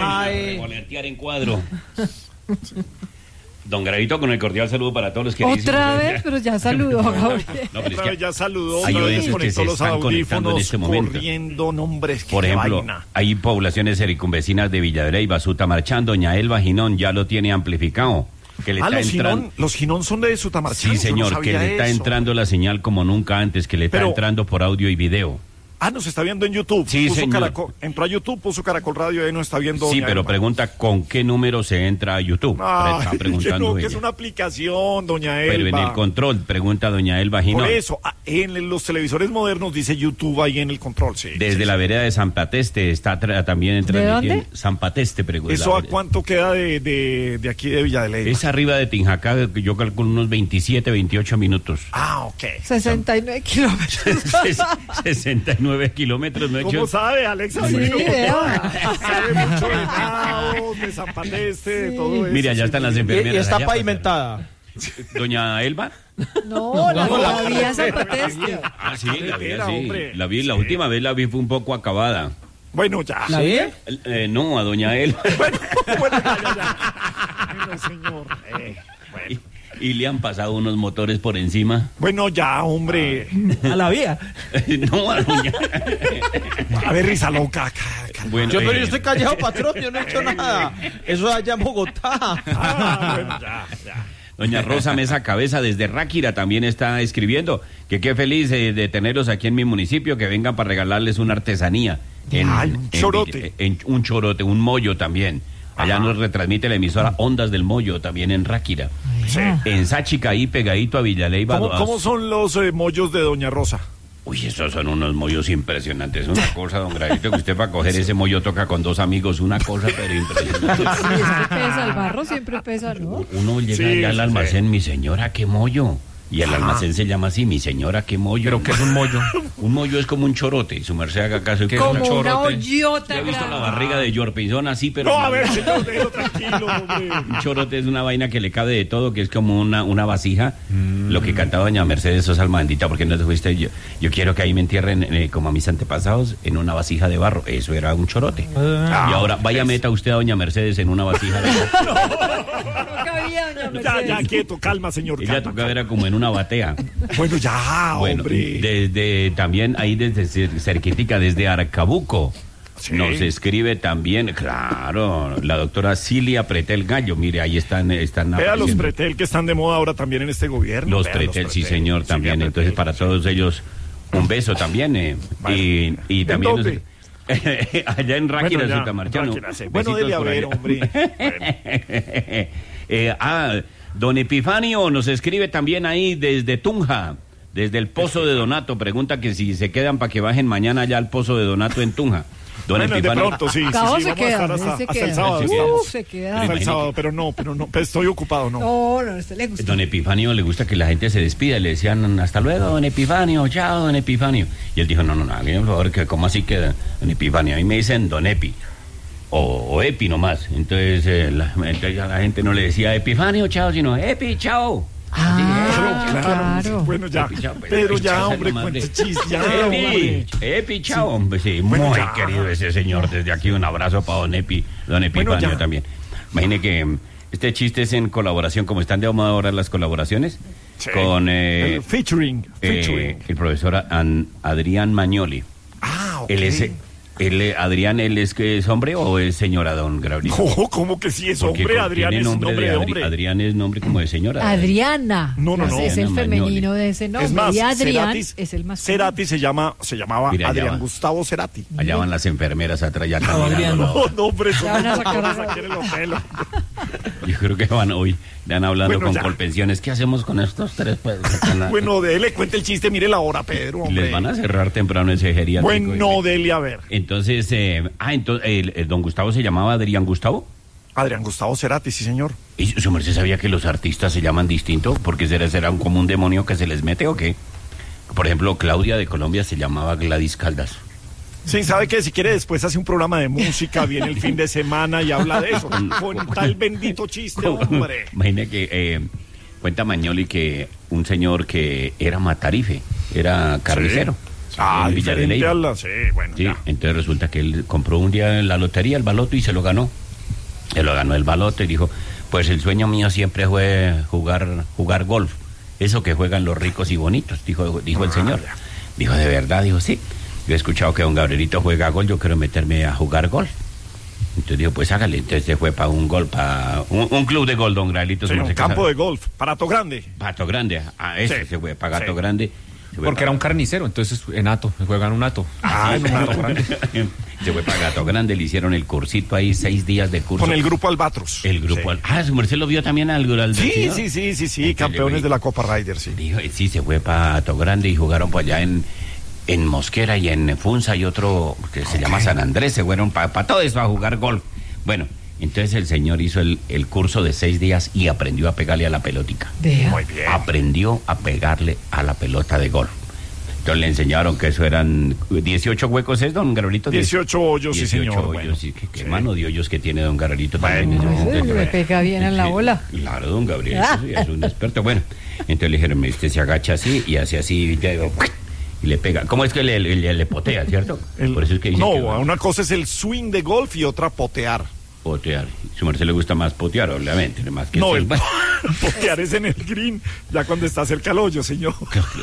Revoletear en cuadro. Don Gravito, con el cordial saludo para todos los que otra vez, pero ya saludó, Gabriel. No, pero es que ya saludó, hay otra vez oyentes que se conectó los están conectando en este audífonos, momento. corriendo, nombres, Por ejemplo, vaina. hay poblaciones circunvecinas de Villa de Leyva, Sutamarchán, Doña Elba Ginón ya lo tiene amplificado. Que le está entrando... los Ginón son de Sutamarchán. Sí, señor, no que le está eso. entrando la señal como nunca antes, que le está entrando por audio y video. Nos está viendo en YouTube. Sí, señor. Entró a YouTube, puso Caracol Radio y ahí nos está viendo. Sí, Doña pero Elba. Pregunta con qué número se entra a YouTube. Está preguntando que es una aplicación, Doña Elba. Pero en el control, pregunta Doña Elba Ginón. Por eso, en los televisores modernos dice YouTube ahí en el control, sí. Desde la vereda de San Pateste está también transmitiendo. ¿De dónde? San Pateste, pregunta. ¿Eso a cuánto queda de aquí de Villa de Leyva? Es arriba de Tinjacá, yo calculo unos 27, 28 minutos. Ok. 69 kilómetros. 69 kilómetros. ¿Cómo sabe, Alexa? Sí, sabe mucho de Naos, de San Pateste, de todo eso. Mira, ya están las enfermeras. Y está allá, pavimentada. Doña Elba. No, la vía San Pateste. Ah, sí, la vi, Carretera, sí. hombre. La vi, la última vez la vi fue un poco acabada. Bueno, ya. ¿La vi? No, a Doña Elba. Bueno, ya. Bueno, señor. Bueno. Y le han pasado unos motores por encima. Bueno, ya, hombre. A la vía. No, a Doña. A ver, risa loca. Bueno, Pero yo estoy callado, patrón, yo no he hecho nada. Eso es allá en Bogotá. Bueno, ya. Doña Rosa Mesa Cabeza desde Ráquira también está escribiendo que qué feliz de tenerlos aquí en mi municipio, que vengan para regalarles una artesanía. Un chorote. Un chorote, un mollo también. Allá nos retransmite la emisora Ondas del Mollo, también en Ráquira. Sí. En Sáchica, ahí pegadito a Villaleiva. ¿Cómo son los mollos de Doña Rosa? Uy, esos son unos mollos impresionantes. Una cosa, don Gravito, que usted para coger ese mollo toca con dos amigos. Una cosa, pero impresionante. Sí, es que pesa, el barro siempre pesa, ¿no? Uno llega allá al almacén, mi señora, ¿qué mollo? Y el almacén se llama así, mi señora, ¿qué mollo? ¿Pero qué es un mollo? Un mollo es como un chorote, y su merced haga caso. ¿Qué es Como un una chorote? hoyota. ¿Ha visto la barriga de Yorpizón así, pero... No, a ver, señor, déjelo tranquilo, hombre. Un chorote es una vaina que le cabe de todo, que es como una vasija. Lo que cantaba doña Mercedes Sosa Almandita, porque no te fuiste. Yo quiero que ahí me entierren como a mis antepasados en una vasija de barro. Eso era un chorote. Y ahora vaya, meta usted a doña Mercedes en una vasija de barro. No cabía, doña Mercedes. Ya, quieto, calma, señor. Ella calma. tocaba era como en una batea. Bueno, ya, Bueno, hombre. también ahí desde cerquitica, desde Arcabuco. ¿Sí? Nos escribe también, claro, la doctora Cilia Pretel Gallo. Mire, ahí están Vea los apareciendo. Pretel que están de moda ahora también en este gobierno. Los Vea Pretel, sí señor, también. Silvia Entonces, Pretel, para sí. todos ellos, un beso también. Vale. Y también... ¿En dónde? allá en Ráquira, Bueno, ya, Sutamarchano. Ráquira, sí. Bueno, Besitos dele a por ver, allá. hombre. Bueno. Don Epifanio nos escribe también ahí desde Tunja, desde el Pozo de Donato. Pregunta que si se quedan para que bajen mañana allá al Pozo de Donato en Tunja. Don Bueno, de Epifanio. pronto, sí. Cabo sí, se vamos a queda, estar hasta se el queda. sábado. Estamos. Se queda. Hasta el Imagínate. sábado, pero no, estoy ocupado, no. No, a usted le gusta. Don Epifanio le gusta que la gente se despida. Le decían, hasta luego, don Epifanio, chao, don Epifanio. Y él dijo, no, hágame por favor, que ¿cómo así queda, don Epifanio? A mí me dicen don Epi. O Epi nomás. Entonces, entonces a la gente no le decía Epifanio, chao, sino Epi, chao. Claro. Bueno, ya. Epi, chao, Pero ya, chao, hombre, nomás, cuente hombre. chis, ya, hombre. Epi, chao, hombre, sí, Bueno, muy ya. querido ese señor. Desde aquí un abrazo para don Epifanio Bueno, ya. también. Imagine que este chiste es en colaboración, como están de moda ahora las colaboraciones, Sí. con El featuring. el profesor Adrián Magnoli. Ok. Adrián, ¿él es que es hombre o es señora, don Gabriel? No, ¿cómo que sí es Porque hombre? Adrián tiene es nombre de hombre. Adrián es nombre como de señora. Adriana. No. Es el Adriana femenino Magnoli. de ese nombre. Es más, Y Adrián Ceratis- es el masculino. Cerati se llamaba Mira, allá Adrián va. Gustavo Cerati. Allá van las enfermeras atrás ya Adrián. caminando. No, hombre, eso Ya van a no sacar vamos a- a sacar el hotel. Yo creo que van hoy, van hablando Bueno, con ya. Colpensiones. ¿Qué hacemos con estos tres? Pues, Bueno, dele, cuente el chiste, mire la hora, Pedro, hombre. les van a cerrar temprano ese geriátrico. Bueno, dele a ver. Entonces, el don Gustavo se llamaba Adrián Gustavo. Adrián Gustavo Cerati, sí, señor. ¿Y su merced sabía que los artistas se llaman distinto? ¿Porque será un común demonio que se les mete o qué? Por ejemplo, Claudia de Colombia se llamaba Gladys Caldas. Sí, ¿sabe qué? Si quiere después hace un programa de música, viene el fin de semana y habla de eso. Con tal bendito chiste, hombre. Imagina que cuenta Magnoli que un señor que era matarife, era carnicero. en Villa de diferente Leyva. a la... Sí, bueno, Sí, ya. entonces resulta que él compró un día en la lotería el baloto y se lo ganó. Se lo ganó el baloto y dijo, pues el sueño mío siempre fue jugar golf. Eso que juegan los ricos y bonitos, dijo el señor. Ya. Dijo, ¿de verdad? Dijo, sí. Yo he escuchado que don Gabrielito juega golf, yo quiero meterme a jugar golf. Entonces dijo, pues hágale. Entonces se fue para un golf, para un club de golf, don Gabrielito. Sí, no un sé qué campo sabe. de golf, Pato Grande. Pato Grande, a ese Sí. se fue, para Gato Sí. Grande. Se fue Porque pa- era un carnicero, entonces en Ato, juegan un Ato. En un Pato Grande. Se fue para Gato Grande, le hicieron el cursito ahí, 6 días de curso. Con el grupo Albatros. El grupo. Sí. Su merced lo vio también al Sí, señor? sí, Entonces, campeones le- de la Copa Ryder, sí. Dijo, sí, se fue para Gato Grande y jugaron por allá en Mosquera y en Funza y otro que se llama San Andrés. Se fueron para todo eso a jugar golf. Bueno, entonces el señor hizo el curso de 6 días y aprendió a pegarle a la pelotica. Vea. Muy bien. Aprendió a pegarle a la pelota de golf. Entonces le enseñaron que eso eran 18 huecos, ¿es, don Gabrielito? 18 hoyos, sí, 18 señor. hoyos, Bueno, sí, qué sí. mano de hoyos que tiene don Gabrielito también. Le pega bien en la bola. Claro, don Gabriel, sí, es un experto. Bueno, entonces le dijeron, usted se agacha así y hace así y le pega. ¿Cómo es que le potea, cierto? Por eso es que dice que va una cosa es el swing de golf y otra potear. potear. Su merced le gusta más potear, obviamente, más que No, el el potear es en el green, ya cuando está cerca al hoyo, señor.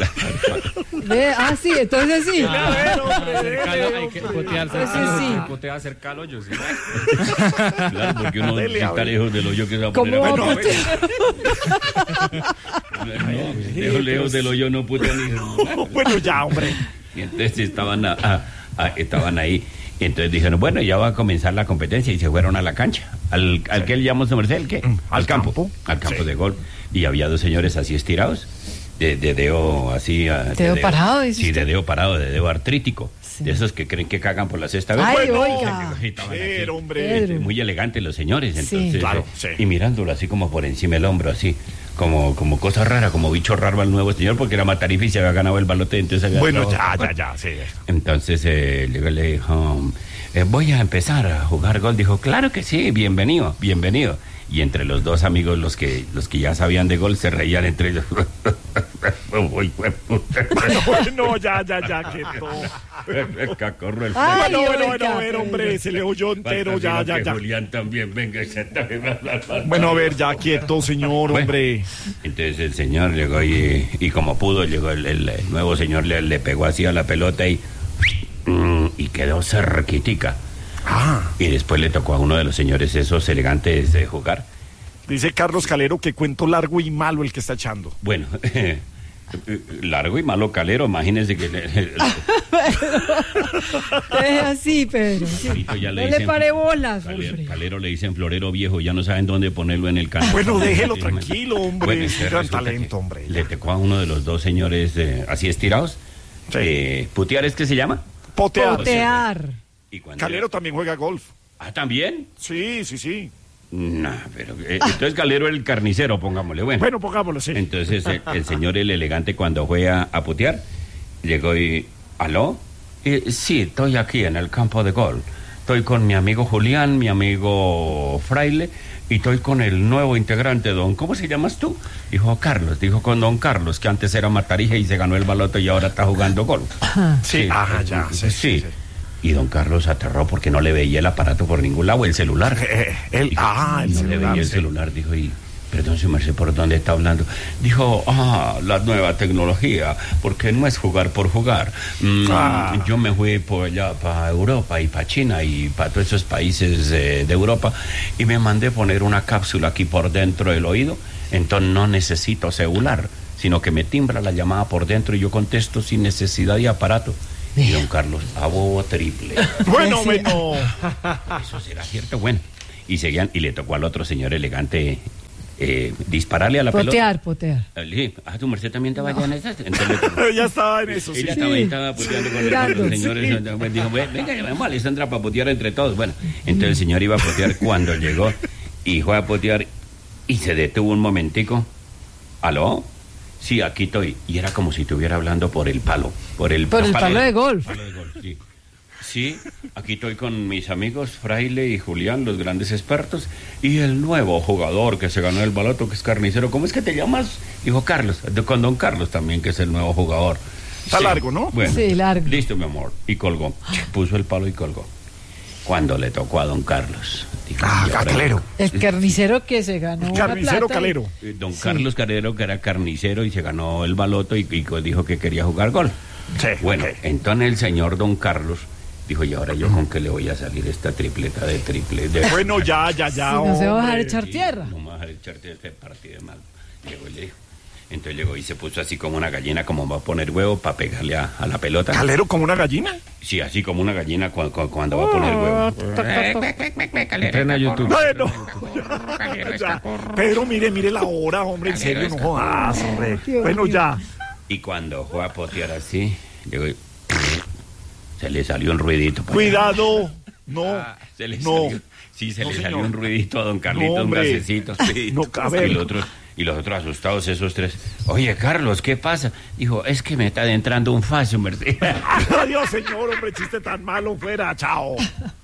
Sí, entonces sí. Hay que potear Ese cerca, sí. potea cerca al hoyo, sí. Claro, porque uno Dele, si a está ver. lejos del hoyo que se va a ¿Cómo poner va a a potear? No, lejos del hoyo no putea ni... Bueno, ya, hombre. Y entonces estaban ahí. Y entonces dijeron, bueno, ya va a comenzar la competencia. Y se fueron a la cancha. ¿Al que él llamó su merced? ¿El qué? ¿Al campo? Al campo Sí. de golf. Y había 2 señores así estirados. De dedo así. ¿Dedo parado, dice Sí, usted? de dedo parado, de dedo artrítico. Sí. De esos que creen que cagan por la sexta vez. Ay, Bueno, oiga. y estaban aquí. Pero, hombre. Pedro. Muy elegantes los señores, Sí. entonces. Claro, sí. Y mirándolo así como por encima del hombro, así. Como cosa rara, como bicho raro al nuevo señor, porque era Matarife y se había ganado el balote, entonces había Bueno, estado- ya, sí. Entonces le dijo, voy a empezar a jugar gol. Dijo, claro que sí, bienvenido. Y entre los 2 amigos, los que ya sabían de gol, se reían entre ellos. Uy, Bueno, ya, quieto. cacorro el Ay, Bueno, oiga, a ver, hombre, se le oyó entero, Falta ya. que Julián también venga. Bueno, a ver, ya, quieto, señor, Bueno. hombre. Entonces el señor llegó y como pudo, llegó el nuevo señor, le pegó así a la pelota y quedó cerquitica. Y después le tocó a uno de los señores esos elegantes de jugar. Dice Carlos Calero que cuento largo y malo el que está echando. Bueno, largo y malo Calero, imagínense que... Es así, Pedro. sí. Ahorita ya No le le dicen- pare bolas, hombre. Calero le dicen florero viejo, ya no saben dónde ponerlo en el campo. Bueno, déjelo tranquilo, hombre, Bueno, es un entonces gran resulta talento, que hombre. Le tocó a uno de los 2 señores así estirados. Sí. ¿Putear es que se llama? Potear. Potear. Y cuando Calero también juega golf. Ah, ¿también? Sí. No, pero entonces Calero el carnicero, pongámosle. Bueno, pongámoslo, sí. Entonces el señor el elegante cuando fue a putear, llegó y... ¿Aló? Sí, estoy aquí en el campo de golf. Estoy con mi amigo Julián, mi amigo Fraile, y estoy con el nuevo integrante, don... ¿Cómo se llamas tú? Dijo Carlos, dijo con don Carlos, que antes era Matarije y se ganó el baloto y ahora está jugando golf. Sí, ya, sí. Y don Carlos aterró porque no le veía el aparato por ningún lado, el celular. El no le celular, veía el sí. celular, dijo, y perdón, su merced, ¿por dónde está hablando? Dijo, la nueva tecnología, porque no es jugar por jugar. Yo me fui por allá para Europa y para China y para todos esos países de Europa y me mandé poner una cápsula aquí por dentro del oído, entonces no necesito celular, sino que me timbra la llamada por dentro y yo contesto sin necesidad de aparato. Y don Carlos, a bobo triple. Bueno, Sí. bueno. Eso será cierto, bueno. Y seguían, y le tocó al otro señor elegante dispararle a la Potear. pelota. Sí, tu merced también estaba allá en esas. Entonces le tocó. Ya estaba en eso, sí. Ella Sí. estaba puteando con Mirando, los señores. Entonces dijo, venga, llamemos a Alessandra para putear entre todos. Bueno, entonces el señor iba a putear cuando llegó y fue a putear y se detuvo un momentico. ¿Aló? Sí, aquí estoy. Y era como si estuviera hablando por el palo. Por el palo de golf. Palo de golf, sí. Sí, aquí estoy con mis amigos Fraile y Julián, los grandes expertos, y el nuevo jugador que se ganó el baloto, que es carnicero. ¿Cómo es que te llamas? Dijo Carlos, con don Carlos también, que es el nuevo jugador. Está largo, ¿no? Bueno, Sí, largo. Listo, mi amor. Y colgó. Puso el palo y colgó. Cuando le tocó a don Carlos. Dijo, "Y ahora Calero. El carnicero que se ganó una Carnicero plata. Calero. Don Carlos Calero, que era carnicero y se ganó el baloto y dijo que quería jugar gol. Sí, Bueno, ok. entonces el señor don Carlos dijo, ¿y ahora yo con qué le voy a salir esta tripleta de triple? Bueno, ya, Si no se va a dejar hombre. echar tierra. No me va a dejar echarte este partido de mal. Llegó y le dijo. Entonces llegó y se puso así como una gallina, como va a poner huevo para pegarle a la pelota. ¿Calero como una gallina? Sí, así como una gallina cuando va a poner huevo. Entrena YouTube. Bueno, ya. Pero mire la hora, hombre, en serio, no jodas, hombre. Dios Bueno, mío. ya. Y cuando fue a potear así, llegó y se le salió un ruidito. para allá. Cuidado. No. Se le No. salió, sí, se No, le señor. salió un ruidito a don Carlito, No, un hombre. gasecito. Sí. No, a ver. Y los otros asustados, esos tres. Oye, Carlos, ¿qué pasa? Dijo, es que me está entrando un facio, Mercedes. Adiós, señor, hombre, chiste tan malo fuera. Chao.